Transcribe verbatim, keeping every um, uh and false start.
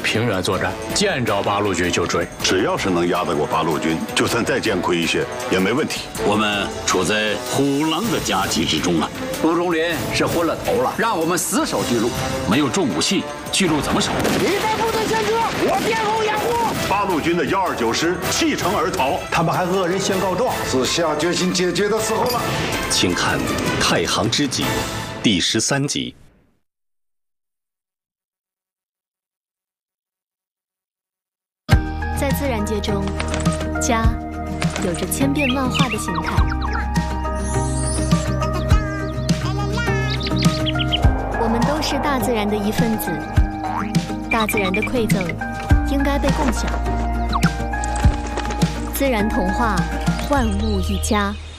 平原作战，见着八路军就追。 只要是能压得过八路军，就算再艰苦一些也没问题。 我们处在虎狼的夹击之中啊！ 陆中林是昏了头了，让我们死守巨鹿。 没有重武器，巨鹿怎么守？ 你带部队前撤，我殿后掩护。 八路军的幺二九师弃城而逃， 他们还恶人先告状， 是下决心解决的时候了。 请看《太行知己》第十三集。 在自然界中，家有着千变万化的形态。我们都是大自然的一份子，大自然的馈赠应该被共享。自然童话，万物一家。